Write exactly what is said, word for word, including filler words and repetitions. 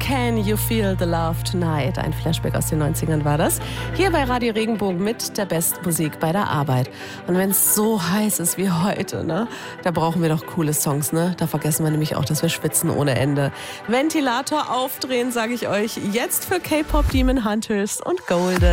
Can You Feel the Love Tonight? Ein Flashback aus den neunzigern war das. Hier bei Radio Regenbogen mit der besten Musik bei der Arbeit. Und wenn es so heiß ist wie heute, ne, da brauchen wir doch coole Songs, ne? Da vergessen wir nämlich auch, dass wir schwitzen ohne Ende. Ventilator aufdrehen, sage ich euch, jetzt für K-Pop Demon Hunters und Golden.